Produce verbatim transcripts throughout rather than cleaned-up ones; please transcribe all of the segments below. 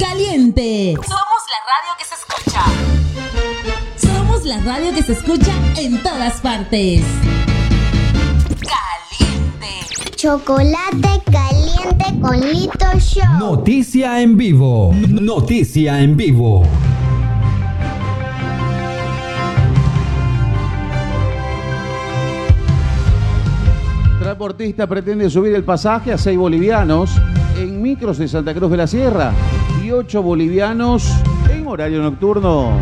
Caliente. Somos la radio que se escucha. Somos la radio que se escucha en todas partes. Caliente. Chocolate caliente con Lito Show. Noticia en vivo. Noticia en vivo. Transportista pretende subir el pasaje a seis bolivianos en micros de Santa Cruz de la Sierra y ocho bolivianos en horario nocturno.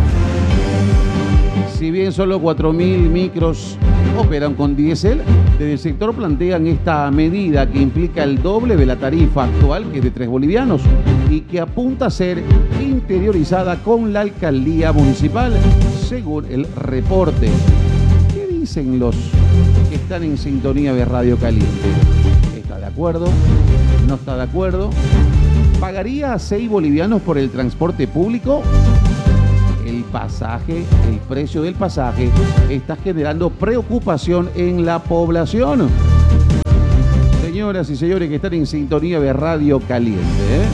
Si bien solo cuatro mil micros operan con diésel, desde el sector plantean esta medida que implica el doble de la tarifa actual, que es de tres bolivianos, y que apunta a ser interiorizada con la alcaldía municipal, según el reporte. ¿Qué dicen los que están en sintonía de Radio Caliente? ¿Está de acuerdo? ¿No está de acuerdo? ¿Pagaría a seis bolivianos por el transporte público? El pasaje, el precio del pasaje está generando preocupación en la población. Señoras y señores que están en sintonía de Radio Caliente, ¿eh?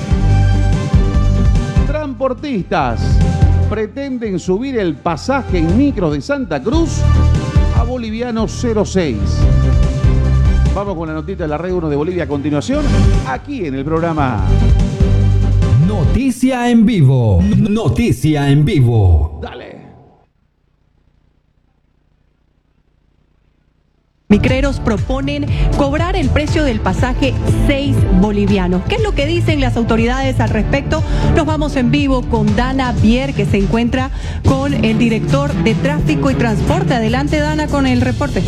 Transportistas pretenden subir el pasaje en micros de Santa Cruz a boliviano cero seis. Vamos con la notita de la Red uno de Bolivia a continuación, aquí en el programa Noticia en vivo. Noticia en vivo. Dale. Micreros proponen cobrar el precio del pasaje seis bolivianos. ¿Qué es lo que dicen las autoridades al respecto? Nos vamos en vivo con Dana Bier, que se encuentra con el director de Tráfico y Transporte. Adelante, Dana, con el reporte.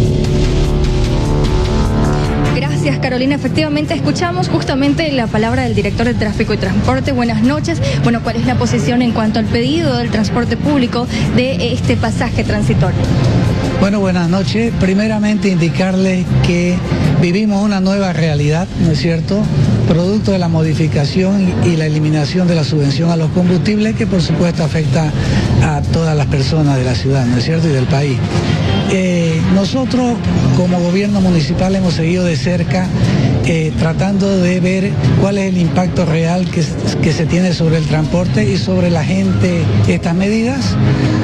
Gracias, Carolina. Efectivamente, escuchamos justamente la palabra del director de Tráfico y Transporte. Buenas noches. Bueno, ¿cuál es la posición en cuanto al pedido del transporte público de este pasaje transitorio? Bueno, buenas noches. Primeramente, indicarles que vivimos una nueva realidad, ¿no es cierto?, producto de la modificación y la eliminación de la subvención a los combustibles, que por supuesto afecta a todas las personas de la ciudad, ¿no es cierto?, y del país. Eh, nosotros como gobierno municipal hemos seguido de cerca eh, tratando de ver cuál es el impacto real que, que se tiene sobre el transporte y sobre la gente estas medidas.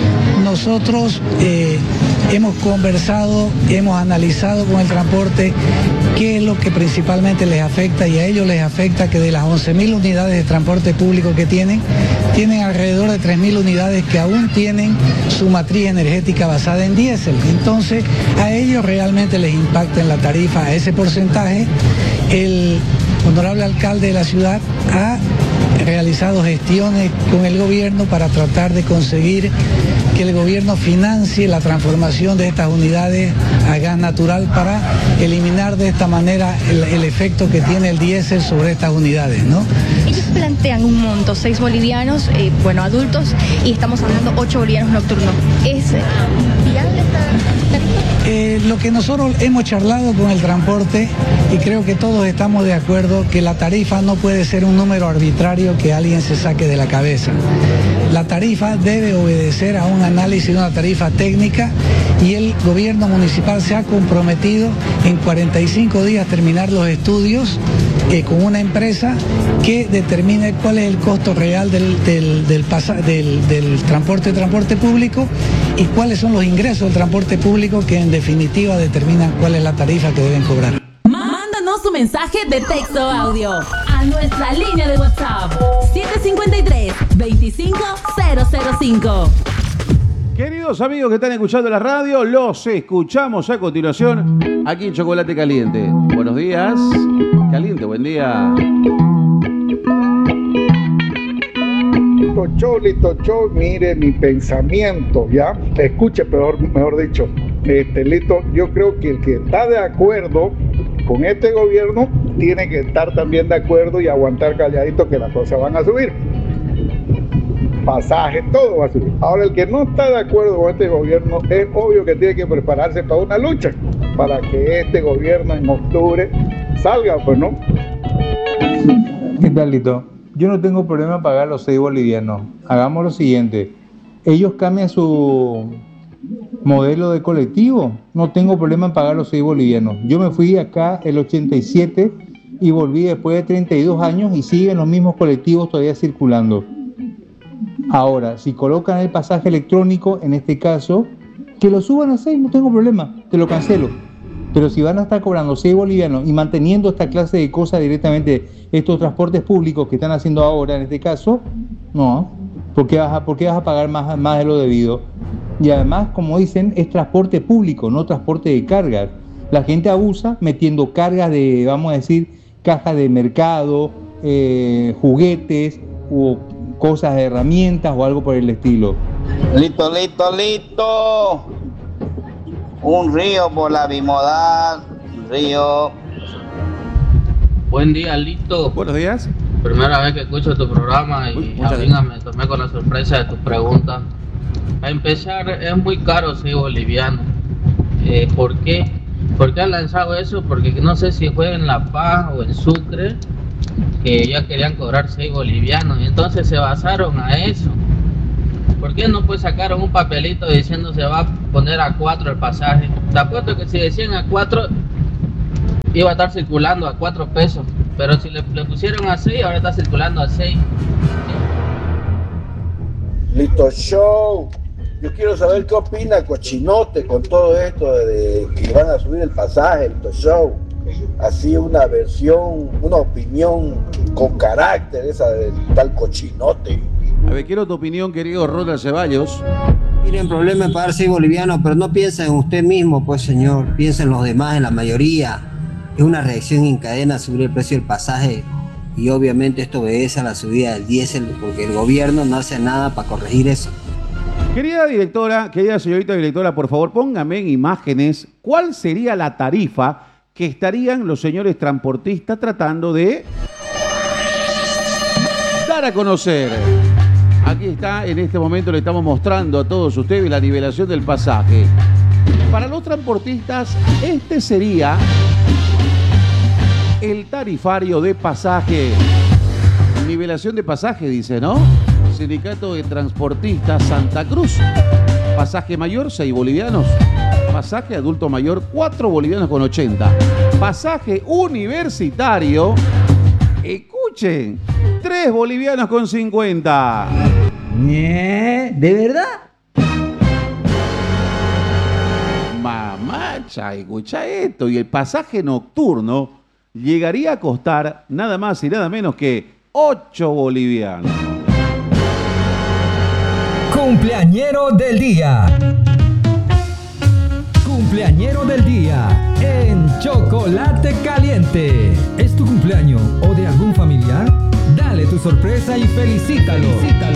Nosotros eh, hemos conversado, hemos analizado con el transporte qué es lo que principalmente les afecta, y a ellos les afecta que de las once mil unidades de transporte público que tienen, tienen alrededor de tres mil unidades que aún tienen su matriz energética basada en diésel. Entonces, a ellos realmente les impacta en la tarifa a ese porcentaje. El honorable alcalde de la ciudad ha realizado gestiones con el gobierno para tratar de conseguir que el gobierno financie la transformación de estas unidades a gas natural para eliminar de esta manera el, el efecto que tiene el diésel sobre estas unidades, ¿no? Ellos plantean un monto, seis bolivianos, eh, bueno, adultos, y estamos hablando ocho bolivianos nocturnos. ¿Es viable esta tarifa? Eh, lo que nosotros hemos charlado con el transporte, y creo que todos estamos de acuerdo, que la tarifa no puede ser un número arbitrario que alguien se saque de la cabeza. La tarifa debe obedecer a un análisis de una tarifa técnica, y el gobierno municipal se ha comprometido en cuarenta y cinco días terminar los estudios eh, con una empresa que determine cuál es el costo real del, del, del, pasa, del, del transporte transporte público y cuáles son los ingresos del transporte público, que en definitiva determinan cuál es la tarifa que deben cobrar. Mándanos tu mensaje de texto o audio a nuestra línea de WhatsApp siete cinco tres, veinticinco cero cero cinco. Queridos amigos que están escuchando la radio, los escuchamos a continuación aquí en Chocolate Caliente. Buenos días. Caliente, buen día. Lito Show, Lito Show, mire mi pensamiento, ¿ya? Escuche, mejor, mejor dicho. Este, Lito, yo creo que el que está de acuerdo con este gobierno tiene que estar también de acuerdo y aguantar calladito que las cosas van a subir. Pasaje, todo va a subir. Ahora, el que no está de acuerdo con este gobierno, es obvio que tiene que prepararse para una lucha, para que este gobierno en octubre salga, pues, ¿no? ¿Qué tal, Lito? Yo no tengo problema en pagar los seis bolivianos. Hagamos lo siguiente. Ellos cambian su modelo de colectivo. No tengo problema en pagar los seis bolivianos. Yo me fui acá el ochenta y siete y volví después de treinta y dos años y siguen los mismos colectivos todavía circulando. Ahora, si colocan el pasaje electrónico, en este caso, que lo suban a seis, no tengo problema, te lo cancelo. Pero si van a estar cobrando seis bolivianos y manteniendo esta clase de cosas directamente, estos transportes públicos que están haciendo ahora en este caso, no, ¿por qué vas a, por qué vas a pagar más, más de lo debido? Y además, como dicen, es transporte público, no transporte de cargas. La gente abusa metiendo cargas de, vamos a decir, cajas de mercado, eh, juguetes o cosas de herramientas o algo por el estilo. Listo, listo, listo. Un río por la bimodal, un río. Buen día, Lito. Buenos días. Primera vez que escucho tu programa y Uy, amiga, me tomé con la sorpresa de tus preguntas. A empezar, es muy caro ser boliviano. Eh, ¿Por qué? ¿Por qué han lanzado eso? Porque no sé si fue en La Paz o en Sucre que ya querían cobrar seis bolivianos y entonces se basaron a eso. ¿Por qué no pues sacaron un papelito diciendo se va a poner a cuatro el pasaje? Te apuesto que si decían a cuatro iba a estar circulando a cuatro pesos, pero si le, le pusieron a seis, ahora está circulando a seis. Listo Show. Yo quiero saber qué opina Cochinote con todo esto de, de que van a subir el pasaje, Listo Show. Así una versión, una opinión con carácter esa del tal Cochinote. A ver, quiero tu opinión, querido Ronald Ceballos. Miren, problema es pagar seis bolivianos, pero no piensa en usted mismo, pues señor. Piensa en los demás, en la mayoría. Es una reacción en cadena subir el precio del pasaje y obviamente esto obedece a la subida del diésel porque el gobierno no hace nada para corregir eso. Querida directora, querida señorita directora, por favor, póngame en imágenes cuál sería la tarifa que estarían los señores transportistas tratando de dar a conocer. Aquí está, en este momento le estamos mostrando a todos ustedes la nivelación del pasaje. Para los transportistas, este sería el tarifario de pasaje. Nivelación de pasaje, dice, ¿no? Sindicato de Transportistas Santa Cruz. Pasaje mayor, seis bolivianos. Pasaje adulto mayor, cuatro bolivianos con ochenta. Pasaje universitario, escuchen, tres bolivianos con cincuenta. ¿De verdad? Mamacha, escucha esto. Y el pasaje nocturno llegaría a costar nada más y nada menos que ocho bolivianos. Cumpleañero del día. Cumpleañero del día en Chocolate Caliente. ¿Es tu cumpleaños o de algún familiar? Dale tu sorpresa y felicítalo. felicítalo.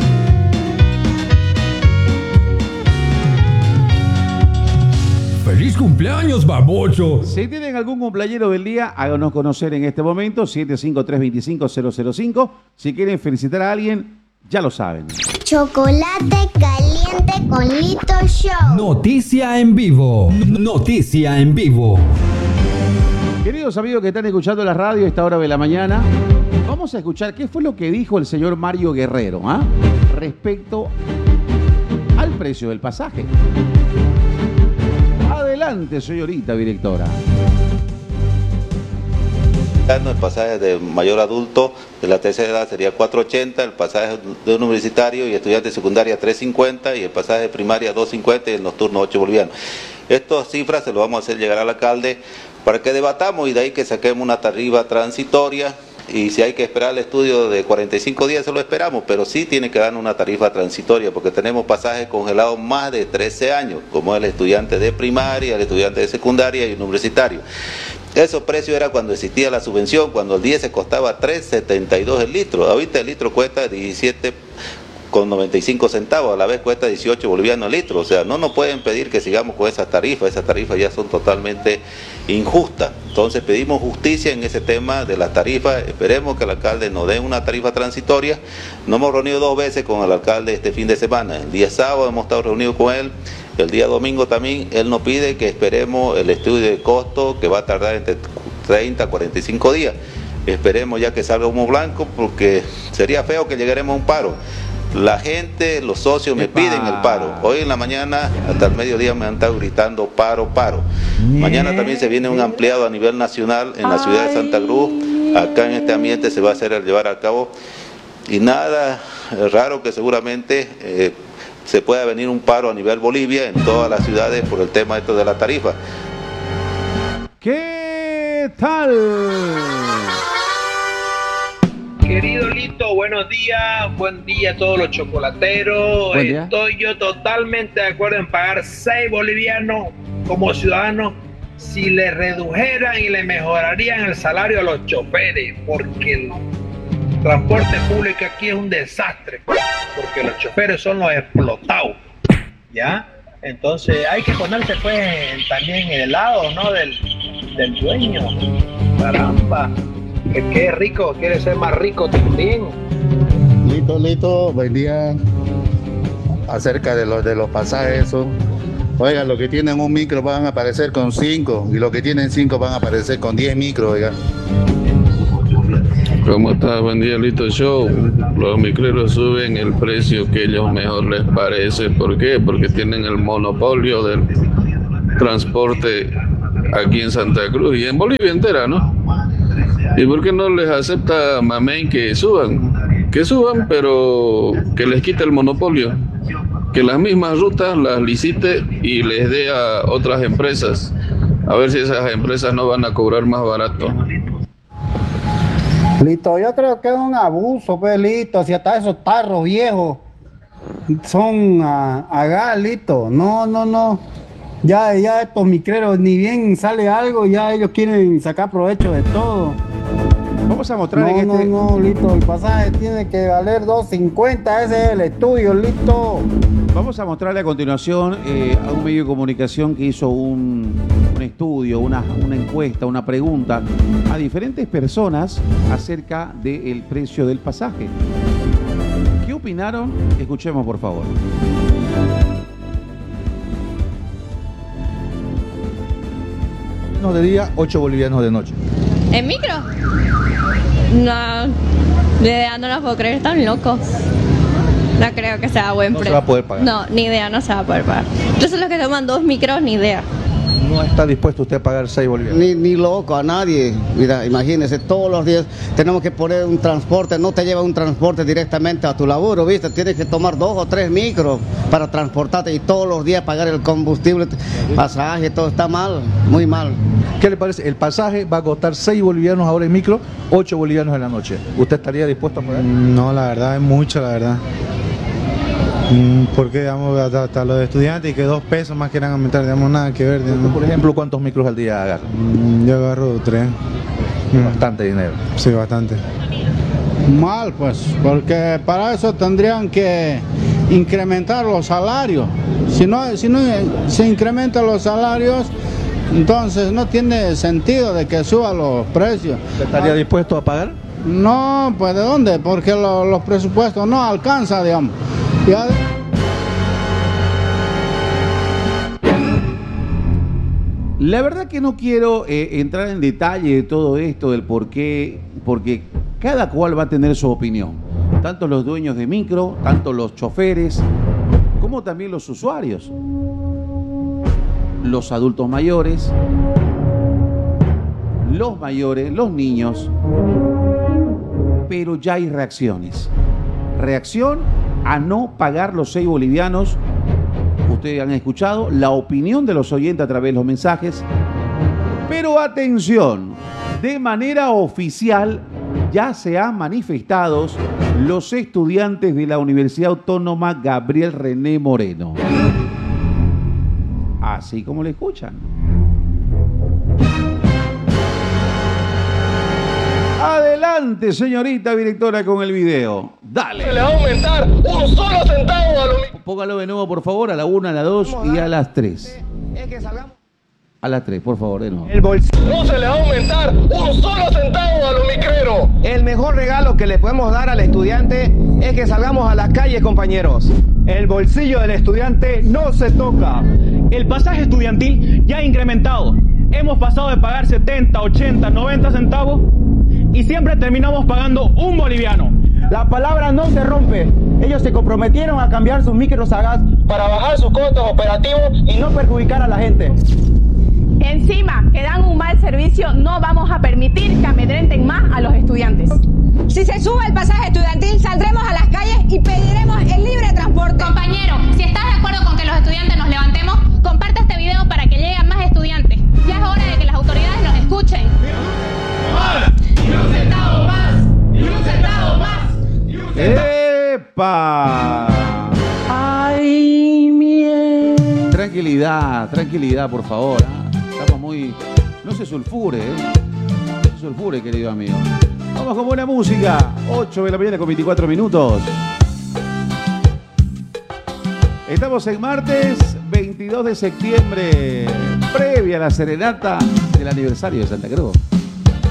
¡Feliz cumpleaños, babocho! Si tienen algún cumpleañero del día, háganos conocer en este momento, siete cinco tres, dos cinco cero cero cinco. Si quieren felicitar a alguien, ya lo saben. Chocolate Caliente con Lito Show. Noticia en vivo. Noticia en vivo. Queridos amigos que están escuchando la radio a esta hora de la mañana, vamos a escuchar qué fue lo que dijo el señor Mario Guerrero, ¿ah? respecto al precio del pasaje. Adelante, señorita directora. El pasaje de mayor adulto de la tercera edad sería cuatro ochenta, el pasaje de universitario y estudiante secundaria tres cincuenta y el pasaje de primaria dos cincuenta y el nocturno ocho bolivianos. Estas cifras se lo vamos a hacer llegar al alcalde para que debatamos y de ahí que saquemos una tarifa transitoria. Y si hay que esperar el estudio de cuarenta y cinco días, se lo esperamos, pero sí tiene que dar una tarifa transitoria, porque tenemos pasajes congelados más de trece años, como el estudiante de primaria, el estudiante de secundaria y el universitario. Esos precios era cuando existía la subvención, cuando el diésel costaba tres setenta y dos el litro. Ahorita el litro cuesta diecisiete con noventa y cinco centavos, a la vez cuesta dieciocho bolivianos el litro. O sea, no nos pueden pedir que sigamos con esas tarifas, esas tarifas ya son totalmente injustas. Entonces pedimos justicia en ese tema de las tarifas, esperemos que el alcalde nos dé una tarifa transitoria. Nos hemos reunido dos veces con el alcalde este fin de semana, el día sábado hemos estado reunidos con él, el día domingo también. Él nos pide que esperemos el estudio de costo, que va a tardar entre treinta a cuarenta y cinco días. Esperemos ya que salga humo blanco, porque sería feo que llegaremos a un paro. La gente, los socios me Epa. piden el paro. Hoy en la mañana, hasta el mediodía, me han estado gritando paro, paro. Mañana también se viene un ampliado a nivel nacional en la ciudad de Santa Cruz. Acá en este ambiente se va a hacer el llevar a cabo. Y nada eh, raro que seguramente eh, se pueda venir un paro a nivel Bolivia en todas las ciudades por el tema esto de la tarifa. ¿Qué tal? Querido Lito, buenos días, buen día a todos los chocolateros. Buen día. Estoy yo totalmente de acuerdo en pagar seis bolivianos como ciudadanos si le redujeran y le mejorarían el salario a los choferes, porque el transporte público aquí es un desastre, porque los choferes son los explotados, ¿ya? Entonces hay que ponerse pues también en el lado, ¿no? del, del dueño. Caramba, que qué rico, quiere ser más rico también. Lito, Lito, buen día. Acerca de los de los pasajes, eso. Oiga, los que tienen un micro van a aparecer con cinco y los que tienen cinco van a aparecer con diez micros, oiga. ¿Cómo estás? Buen día, Lito Show. Los micreros suben el precio que ellos mejor les parece. ¿Por qué? Porque tienen el monopolio del transporte aquí en Santa Cruz y en Bolivia entera, ¿no? ¿Y por qué no les acepta Mamey que suban? Que suban, pero que les quite el monopolio. Que las mismas rutas las licite y les dé a otras empresas. A ver si esas empresas no van a cobrar más barato. Lito, yo creo que es un abuso, pues, Lito, si hasta esos tarros viejos son a, a gas, Lito. No, no, no. Ya, ya estos micreros, ni bien sale algo, ya ellos quieren sacar provecho de todo. Vamos a mostrar no, en este... No, no, Lito, el pasaje tiene que valer dos cincuenta, ese es el estudio, Lito. Vamos a mostrarle a continuación eh, a un medio de comunicación que hizo un, un estudio, una, una encuesta, una pregunta a diferentes personas acerca del precio del pasaje. ¿Qué opinaron? Escuchemos, por favor. De día, ocho bolivianos de noche. ¿En micro? No, ni idea, no lo puedo creer, están locos. No creo que sea buen No precio. se va a poder pagar. No, ni idea, no se va a poder pagar. Entonces los que toman dos micros, ni idea. ¿No está dispuesto usted a pagar seis bolivianos? Ni, ni loco, a nadie. Mira, imagínese, todos los días tenemos que poner un transporte, no te lleva un transporte directamente a tu laburo, ¿viste? Tienes que tomar dos o tres micros para transportarte y todos los días pagar el combustible, pasaje, todo está mal, muy mal. ¿Qué le parece? El pasaje va a costar seis bolivianos ahora en micro, ocho bolivianos en la noche. ¿Usted estaría dispuesto a pagar? No, la verdad es mucho, la verdad. Porque, digamos, hasta, hasta los estudiantes y que dos pesos más quieran aumentar, digamos, nada que ver. Digamos. Por ejemplo, ¿cuántos micros al día agarra? Yo agarro tres. Bastante dinero. Sí, bastante. Mal, pues, porque para eso tendrían que incrementar los salarios. Si no, si no se incrementan los salarios, entonces no tiene sentido de que suban los precios. ¿Estaría dispuesto a pagar? No, pues ¿de dónde? Porque lo, los presupuestos no alcanzan, digamos. Ya de... La verdad que no quiero eh, entrar en detalle de todo esto, del por qué, porque cada cual va a tener su opinión. Tanto los dueños de micro, tanto los choferes, como también los usuarios. Los adultos mayores, los mayores, los niños. Pero ya hay reacciones. Reacción a no pagar los seis bolivianos. Ustedes han escuchado la opinión de los oyentes a través de los mensajes. Pero atención, de manera oficial ya se han manifestado los estudiantes de la Universidad Autónoma Gabriel René Moreno. Así como le escuchan. Adelante, señorita directora, con el video. Dale. Se le va a aumentar un solo centavo a los micros. Póngalo de nuevo, por favor, a la una, a la dos y a las tres. Es que salgamos. A las tres, por favor, de nuevo. El bolsillo. No se le va a aumentar un solo centavo a los micreros. El mejor regalo que le podemos dar al estudiante es que salgamos a las calles, compañeros. El bolsillo del estudiante no se toca. El pasaje estudiantil ya ha incrementado. Hemos pasado de pagar setenta, ochenta, noventa centavos y siempre terminamos pagando un boliviano. La palabra no se rompe. Ellos se comprometieron a cambiar sus micros a gas para bajar sus costos operativos y no perjudicar a la gente. Encima, que dan un mal servicio, no vamos a permitir que amedrenten más a los estudiantes. Si se sube el pasaje estudiantil, saldremos a las calles y pediremos el libre transporte. Compañero, si estás de acuerdo con que los estudiantes nos levantemos, comparte este video para que lleguen más estudiantes. Ya es hora de que las autoridades nos escuchen. ¡Y un centavo más! ¡Y un centavo más! ¡Epa! ¡Ay, miel! Tranquilidad, tranquilidad, por favor. ¿eh? Estamos muy... No se sulfure, ¿eh? No se sulfure, querido amigo. Vamos con buena música. ocho de la mañana con veinticuatro minutos. Estamos en martes veintidós de septiembre, previa a la serenata del aniversario de Santa Cruz.